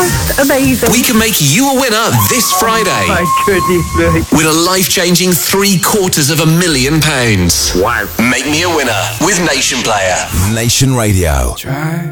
Amazing. We can make you a winner this Friday. My goodness me. With a life-changing £750,000. Wow. Make me a winner with Nation Player. Nation Radio. Try